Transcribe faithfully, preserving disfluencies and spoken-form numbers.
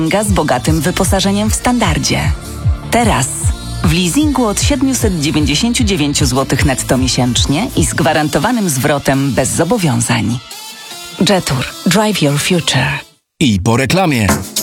z bogatym wyposażeniem w standardzie. Teraz w leasingu od siedemset dziewięćdziesiąt dziewięć złotych netto miesięcznie i z gwarantowanym zwrotem bez zobowiązań. Jetour. Drive your future. I po reklamie.